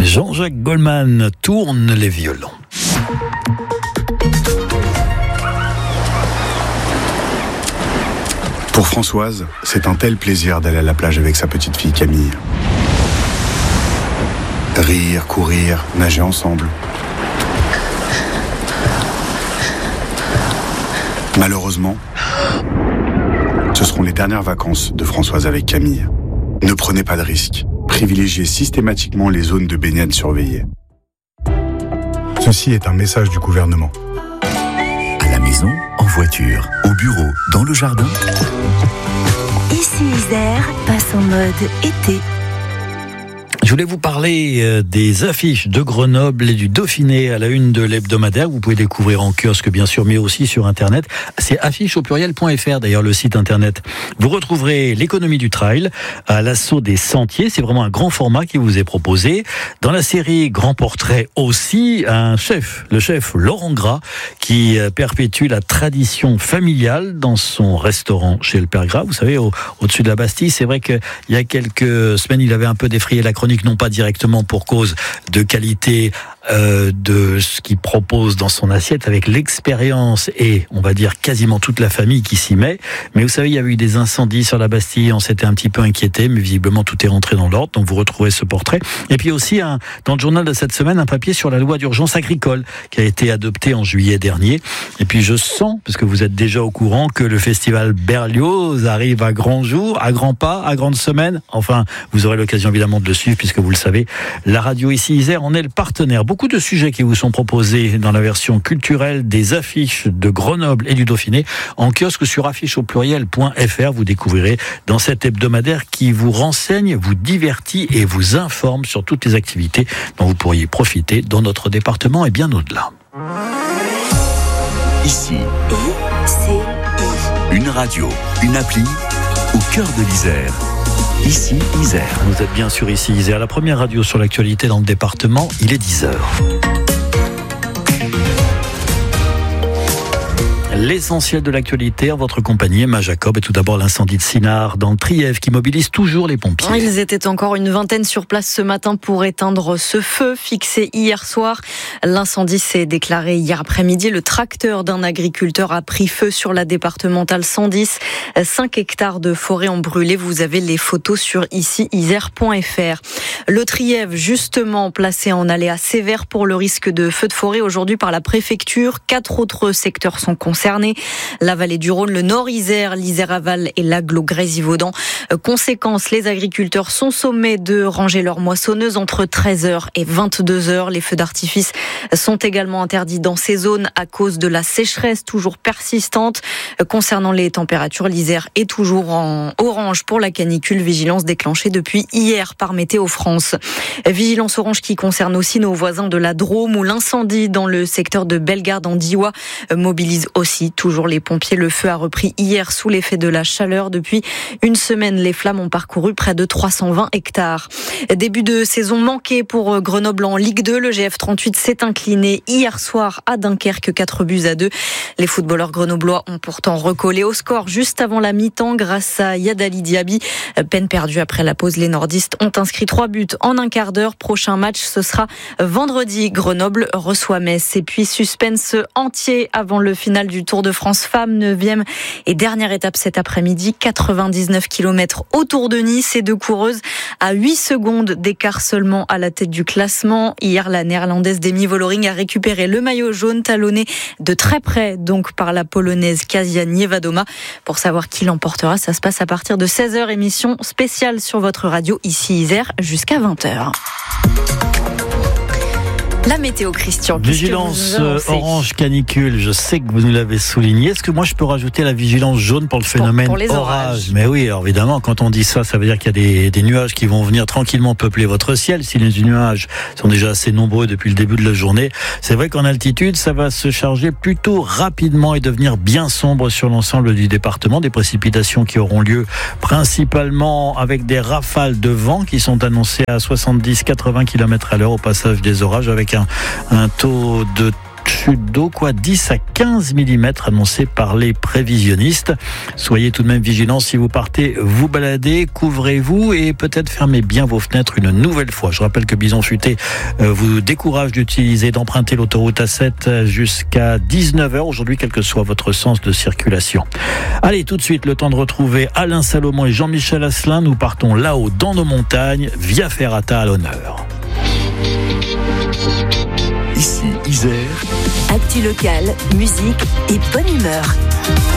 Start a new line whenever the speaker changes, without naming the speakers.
Jean-Jacques Goldman tourne les violons.
Pour Françoise, c'est un tel plaisir d'aller à la plage avec sa petite fille Camille. Rire, courir, nager ensemble. Malheureusement, ce seront les dernières vacances de Françoise avec Camille. Ne prenez pas de risques. Privilégiez systématiquement les zones de baignade surveillées. Ceci est un message du gouvernement.
À la maison, en voiture, au bureau, dans le jardin.
Ici Isère passe en mode été.
Je voulais vous parler des affiches de Grenoble et du Dauphiné à la une de l'hebdomadaire. Vous pouvez découvrir en kiosque, bien sûr, mais aussi sur Internet. C'est afficheaupluriel.fr, d'ailleurs, le site Internet. Vous retrouverez l'économie du trail à l'assaut des sentiers. C'est vraiment un grand format qui vous est proposé. Dans la série Grand Portrait aussi, un chef, le chef Laurent Gras, qui perpétue la tradition familiale dans son restaurant chez le Père Gras. Vous savez, au-dessus de la Bastille, c'est vrai qu'il y a quelques semaines, il avait un peu défrayé la chronique, non pas directement pour cause de qualité de ce qu'il propose dans son assiette, avec l'expérience et, on va dire, quasiment toute la famille qui s'y met. Mais vous savez, il y a eu des incendies sur la Bastille, on s'était un petit peu inquiété, mais visiblement tout est rentré dans l'ordre, donc vous retrouvez ce portrait. Et puis aussi, dans le journal de cette semaine, un papier sur la loi d'urgence agricole qui a été adoptée en juillet dernier. Et puis je sens, parce que vous êtes déjà au courant, que le festival Berlioz arrive à grands jours, à grands pas, à grande semaine. Enfin, vous aurez l'occasion évidemment de le suivre, puisque vous le savez, la radio ici Isère en est le partenaire. Beaucoup de sujets qui vous sont proposés dans la version culturelle des affiches de Grenoble et du Dauphiné en kiosque sur afficheaupluriel.fr. Vous découvrirez dans cet hebdomadaire qui vous renseigne, vous divertit et vous informe sur toutes les activités dont vous pourriez profiter dans notre département et bien au-delà.
Ici, une radio, une appli au cœur de l'Isère. Ici Isère.
Vous êtes bien sûr ici Isère, la première radio sur l'actualité dans le département. Il est 10h. L'essentiel de l'actualité en votre compagnie, Emma Jacob. Et tout d'abord l'incendie de Sinard dans le Trièves qui mobilise toujours les pompiers.
Ils étaient encore une vingtaine sur place ce matin pour éteindre ce feu fixé hier soir. L'incendie s'est déclaré hier après-midi. Le tracteur d'un agriculteur a pris feu sur la départementale 110. 5 hectares de forêt ont brûlé. Vous avez les photos sur ici-isère.fr. Le Trièves, justement placé en aléa sévère pour le risque de feu de forêt aujourd'hui par la préfecture. 4 autres secteurs sont concernés. La vallée du Rhône, le Nord-Isère, l'Isère-Aval et l'Aglo-Grésivaudan. Conséquence, les agriculteurs sont sommés de ranger leurs moissonneuses entre 13h et 22h. Les feux d'artifice sont également interdits dans ces zones à cause de la sécheresse toujours persistante. Concernant les températures, l'Isère est toujours en orange pour la canicule. Vigilance déclenchée depuis hier par Météo France. Vigilance orange qui concerne aussi nos voisins de la Drôme où l'incendie dans le secteur de Bellegarde en Diois mobilise aussi toujours les pompiers. Le feu a repris hier sous l'effet de la chaleur. Depuis une semaine, les flammes ont parcouru près de 320 hectares. Début de saison manqué pour Grenoble en Ligue 2. Le GF38 s'est incliné hier soir à Dunkerque 4-2. Les footballeurs grenoblois ont pourtant recollé au score juste avant la mi-temps grâce à Yadali Diaby. Peine perdue après la pause, les nordistes ont inscrit 3 buts en un quart d'heure. Prochain match, ce sera vendredi. Grenoble reçoit Metz. Et puis suspense entier avant le final du Tour de France Femmes, 9e et dernière étape cet après-midi, 99 km autour de Nice et 2 coureuses à 8 secondes d'écart seulement à la tête du classement. Hier, la néerlandaise Demi Vollering a récupéré le maillot jaune talonné de très près donc par la polonaise Kasia Niewiadoma. Pour savoir qui l'emportera, ça se passe à partir de 16h, émission spéciale sur votre radio ici Isère jusqu'à 20h. La météo, Christian.
Vigilance orange canicule, je sais que vous nous l'avez souligné. Est-ce que moi je peux rajouter la vigilance jaune pour le phénomène
pour les orages?
Mais oui, alors évidemment, quand on dit ça, ça veut dire qu'il y a des nuages qui vont venir tranquillement peupler votre ciel. Si les nuages sont déjà assez nombreux depuis le début de la journée, c'est vrai qu'en altitude, ça va se charger plutôt rapidement et devenir bien sombre sur l'ensemble du département. Des précipitations qui auront lieu principalement avec des rafales de vent qui sont annoncées à 70-80 km/h au passage des orages, avec un taux de chute d'eau, 10 à 15 mm annoncés par les prévisionnistes. Soyez tout de même vigilants si vous partez vous balader, couvrez-vous et peut-être fermez bien vos fenêtres une nouvelle fois. Je rappelle que Bison Futé vous décourage d'emprunter l'autoroute A7 jusqu'à 19h aujourd'hui, quel que soit votre sens de circulation. Allez, tout de suite, le temps de retrouver Alain Salomon et Jean-Michel Asselin. Nous partons là-haut dans nos montagnes, via Ferrata à l'honneur.
Ici, Isère.
Actu locale, musique et bonne humeur.